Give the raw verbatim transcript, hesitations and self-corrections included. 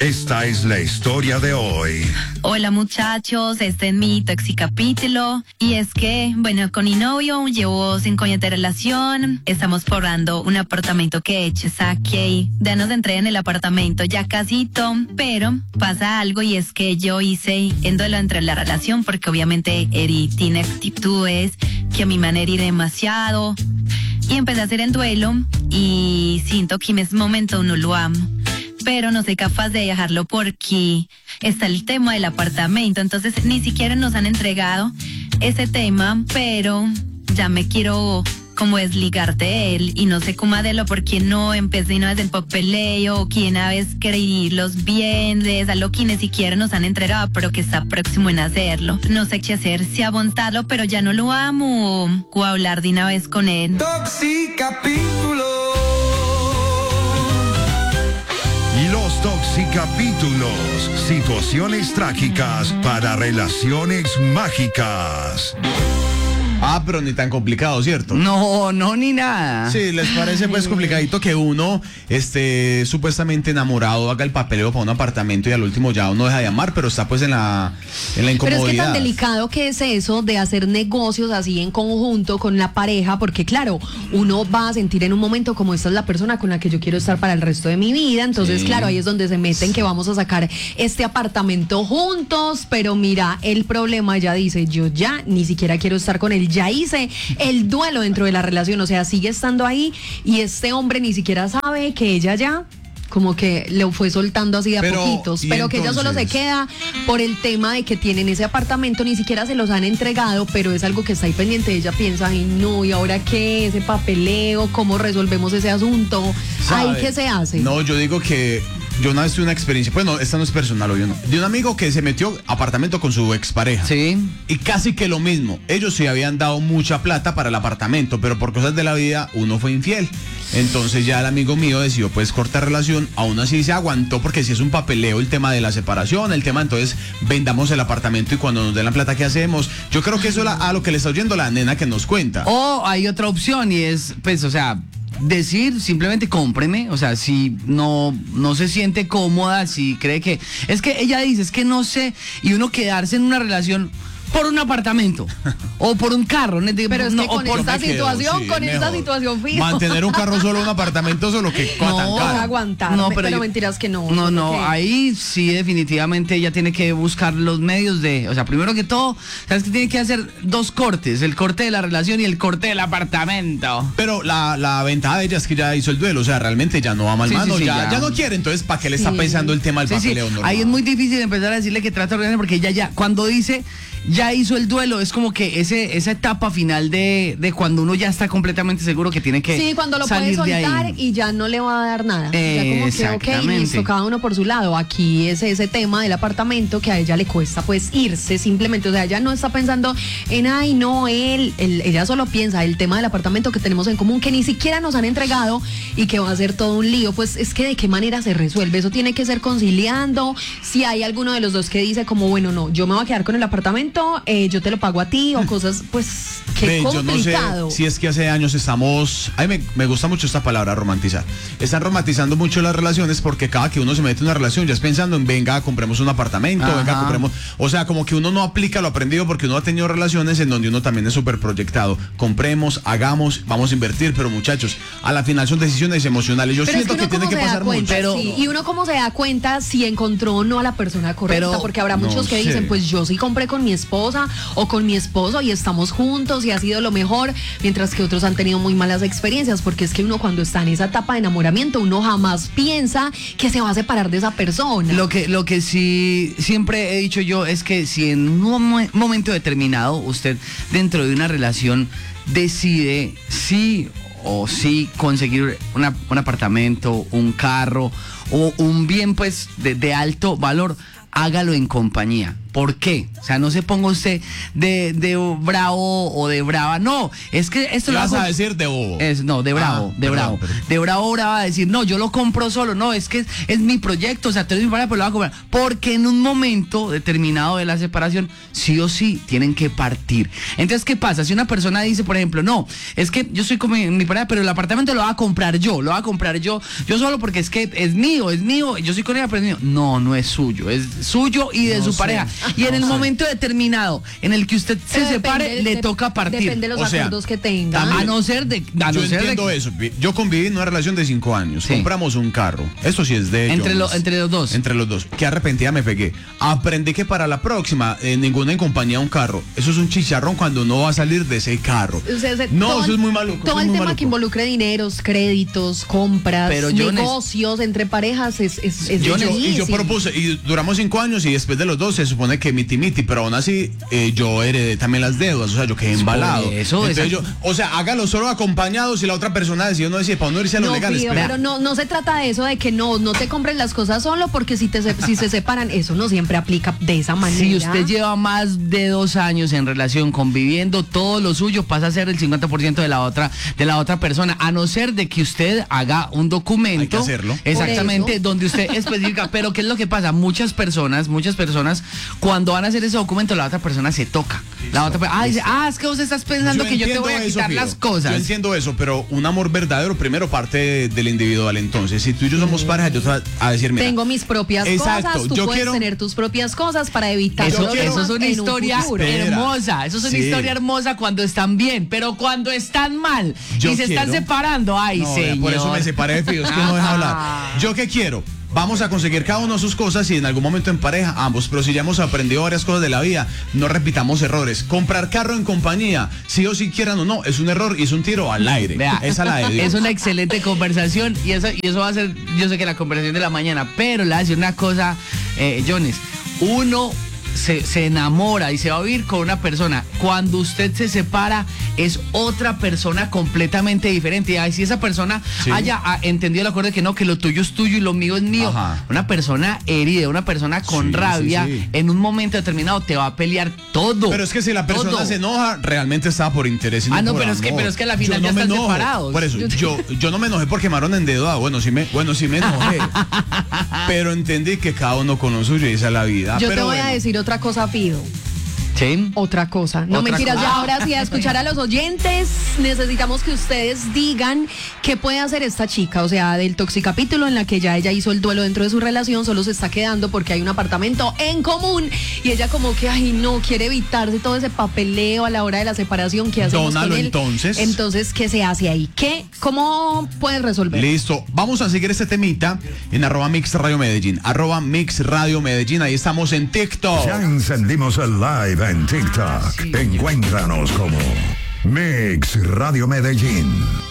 Esta es la historia de hoy. Hola muchachos, este es mi toxicapítulo. Y es que, bueno, con mi novio llevo cinco años de relación. Estamos forrando un apartamento que eche saque. Ya nos entré en el apartamento ya casito. Pero pasa algo y es que yo hice en duelo entre la relación porque obviamente Eri tiene actitudes que a mi manera herir demasiado. Y empecé a hacer en duelo y siento que en ese momento no lo amo. Pero no soy capaz de dejarlo porque está el tema del apartamento. Entonces ni siquiera nos han entregado ese tema, pero ya me quiero como desligar de él y no sé cómo hacerlo porque no empecé una vez el papeleo, que una vez creí los bienes, algo que ni siquiera nos han entregado, pero que está próximo en hacerlo. No sé qué hacer, si aguantarlo, pero ya no lo amo, o hablar de una vez con él. Toxicapítulo. Y los toxicapítulos, situaciones trágicas para relaciones mágicas. Ah, pero ni tan complicado, ¿cierto? No, no, ni nada. Sí, ¿les parece pues complicadito que uno esté supuestamente enamorado, haga el papeleo para un apartamento y al último ya uno deja de amar, pero está pues en la, en la incomodidad? Pero es que tan delicado que es eso de hacer negocios así en conjunto con la pareja, porque claro, uno va a sentir en un momento como esta es la persona con la que yo quiero estar para el resto de mi vida, entonces Sí. claro, ahí es donde se meten que vamos a sacar este apartamento juntos, pero mira, el problema, ella dice, yo ya ni siquiera quiero estar con él, ya hice el duelo dentro de la relación, o sea, sigue estando ahí y este hombre ni siquiera sabe que ella ya como que le fue soltando así de a Pero, poquitos, ¿y pero que ella solo se entonces? queda por el tema de que tienen ese apartamento, ni siquiera se los han entregado, pero es algo que está ahí pendiente. Ella piensa, ay no, ¿y ahora qué? Ese papeleo, ¿cómo resolvemos ese asunto? ¿Sabe? Ay, ¿qué se hace? No, yo digo que yo una vez tuve una experiencia, pues no, esta no es personal, obvio no, de un amigo que se metió apartamento con su expareja. Sí. Y casi que lo mismo, ellos sí habían dado mucha plata para el apartamento, pero por cosas de la vida uno fue infiel. Entonces ya el amigo mío decidió pues cortar relación, aún así se aguantó porque si es un papeleo el tema de la separación, el tema entonces vendamos el apartamento y cuando nos den la plata ¿qué hacemos? Yo creo que eso es la, a lo que le está oyendo la nena que nos cuenta. O hay otra opción y es, pues, o sea, decir simplemente cómpreme, o sea, si no no se siente cómoda, si cree que es que ella dice, es que no sé, y uno quedarse en una relación por un apartamento o por un carro, ¿no? Pero es no, que o con por- esta me quedo, situación, sí, con esta mejor. situación fija. Mantener un carro solo, un apartamento solo, que No, tan caro. aguantar, No, pero, pero yo- mentiras que no. No, no, porque- ahí sí definitivamente ella tiene que buscar los medios de, o sea, primero que todo, sabes que tiene que hacer dos cortes, el corte de la relación y el corte del apartamento. Pero la, la ventaja de ella es que ya hizo el duelo, o sea, realmente ya no va mal Sí, mano, sí, sí, ya, ya. ya no quiere, entonces ¿para qué le está Sí. pensando el tema del Sí, sí, papeleo normal? ahí es muy difícil empezar a decirle que trata de organizar porque ella ya, cuando dice ya hizo el duelo, es como que ese esa etapa final de, de cuando uno ya está completamente seguro que tiene que Sí, cuando lo puede salir de ahí. soltar y ya no le va a dar nada. Ya como que, ok, Exactamente. listo, cada uno por su lado. Aquí es ese tema del apartamento que a ella le cuesta pues irse simplemente. O sea, ella no está pensando en, ay, no, él, él ella solo piensa el tema del apartamento que tenemos en común, que ni siquiera nos han entregado y que va a ser todo un lío. Pues es que de qué manera se resuelve. Eso tiene que ser conciliando. Si hay alguno de los dos que dice como, bueno, no, yo me voy a quedar con el apartamento, eh, yo te lo pago a ti o cosas, pues, qué Ve, yo no sé complicado. si es que hace años estamos, a mí me, me gusta mucho esta palabra, romantizar. Están romantizando mucho las relaciones porque cada que uno se mete en una relación ya es pensando en venga, compremos un apartamento, Ajá. venga, compremos, o sea, como que uno no aplica lo aprendido porque uno ha tenido relaciones en donde uno también es súper proyectado. Compremos, hagamos, vamos a invertir, pero muchachos, a la final son decisiones emocionales. Yo Pero es siento que, uno tiene cómo que se da pasar cuenta, mucho. Pero- sí, y uno cómo se da cuenta si encontró o no a la persona correcta, Pero- porque habrá no muchos que sé. dicen, pues yo sí compré con mi esposa o con mi esposo y estamos juntos y ha sido lo mejor, mientras que otros han tenido muy malas experiencias, porque es que uno cuando está en esa etapa de enamoramiento, uno jamás piensa que se va a separar de esa persona. Lo que, lo que sí siempre he dicho yo es que si en un mo- momento determinado usted dentro de una relación decide sí o sí conseguir una- un apartamento, un carro o un bien pues de, de alto valor, hágalo en compañía. ¿Por qué? O sea, no se ponga usted de, de bravo o de brava. No, es que esto ¿Qué lo vas hago- a decir de bobo? Es, no, de bravo, Ah, de perdón, bravo. perdón. De bravo, brava a decir, no, yo lo compro solo. No, es que es, es mi proyecto, o sea, tú eres mi pareja, pero lo voy a comprar. Porque en un momento determinado de la separación, sí o sí, tienen que partir. Entonces, ¿qué pasa? Si una persona dice, por ejemplo, no, es que yo soy con mi, mi pareja, pero el apartamento lo voy a comprar yo, lo voy a comprar yo, yo solo porque es que es mío, es mío, yo soy con ella, pero es mío. No, no es suyo, es suyo y de No su sé, pareja. Y en el no sé. momento determinado en el que usted se Pero separe, depende- le de- toca partir. Depende de los O sea, acuerdos que tenga. también- A no ser de... A Yo no ser entiendo de, eso. Yo conviví en una relación de cinco años. Sí. Compramos un carro. Eso sí es de ellos. Entre lo- entre los dos. Entre los dos. Qué arrepentida me pegué. Aprendí que para la próxima, eh, ninguna en compañía un carro. Eso es un chicharrón cuando uno va a salir de ese carro. O sea, se- no, todo eso el- es muy maluco. Todo eso es el muy tema maluco. que involucre dineros, créditos, compras, Pero yo ne- negocios entre parejas es, es, es Y yo, y yo difícil. propuse, y duramos cinco años y después de los dos se supone que miti miti, pero aún así eh, yo heredé también las deudas, o sea, yo quedé embalado. eso, Entonces yo, exacto. o sea, hágalo solo acompañado si la otra persona decide no decide para uno irse a lo No, legal. Fido, espera. pero no, no se trata de eso, de que no, no te compres las cosas solo, porque si, te, se- si se separan, eso no siempre aplica de esa manera. Si usted lleva más de dos años en relación conviviendo, todo lo suyo pasa a ser el cincuenta por ciento de la otra de la otra persona, a no ser de que usted haga un documento. Hay que hacerlo. Exactamente, Por eso. donde usted especifica. Pero ¿qué es lo que pasa? Muchas personas, muchas personas, cuando van a hacer ese documento, la otra persona se toca. La otra persona, ah, dice, ah, es que vos estás pensando que yo te entiendo voy a eso, quitar Fido. las cosas. Yo entiendo eso, pero un amor verdadero primero parte del individual. Entonces, si tú y yo somos pareja, yo te voy a decir, mira, Tengo mis propias Exacto, cosas, tú yo puedes quiero- tener tus propias cosas para evitar Eso, Yo quiero- eso es una problemas en un historia futuro. Espera. hermosa, eso es una Sí. historia hermosa cuando están bien, pero cuando están mal Yo y se están quiero- separando, ay, No, vea, señor. por eso me separé de Fido, es que no deja Ah. hablar. ¿Yo qué quiero? Vamos a conseguir cada uno sus cosas y en algún momento en pareja, ambos, pero si ya hemos aprendido varias cosas de la vida, no repitamos errores. Comprar carro en compañía, sí o sí quieran o no, es un error y es un tiro al aire. Vea, Esa la de Dios. es una excelente conversación y eso, y eso va a ser, yo sé que la conversación de la mañana, pero le voy a decir una cosa, eh, Jones, uno se, se enamora y se va a vivir con una persona. Cuando usted se separa, es otra persona completamente diferente. Y ay, si esa persona Sí. haya ah, entendido el acuerdo de que no, que lo tuyo es tuyo y lo mío es mío, Ajá. una persona herida, una persona con Sí, sí, rabia, sí. en un momento determinado te va a pelear todo. Pero es que si la persona todo. se enoja, realmente estaba por interés. y Ah, no, por pero es que- amor. pero es que a la final Yo ya me están enojo. separados. Por eso, yo, yo no me enojé porque quemaron endeudado. Bueno, sí me, bueno, sí me enojé. Pero entendí que cada uno con lo suyo y esa es la vida. Yo pero te voy bueno. a decir otra cosa, Fido. ¿Sí? Otra cosa. No Otra mentiras, cosa. ya ahora sí a escuchar a los oyentes. Necesitamos que ustedes digan qué puede hacer esta chica. O sea, del toxicapítulo en la que ya ella hizo el duelo dentro de su relación, solo se está quedando porque hay un apartamento en común. Y ella como que, ay, no, quiere evitarse todo ese papeleo a la hora de la separación que hacemos Dónalo, con él. entonces. Entonces, ¿qué se hace ahí? ¿Qué? ¿Cómo puedes resolver? Listo, vamos a seguir este temita en arroba Mix Radio Medellín, arroba Mix Radio Medellín, ahí estamos en TikTok. Ya encendimos el live en TikTok. Encuéntranos como Mix Radio Medellín.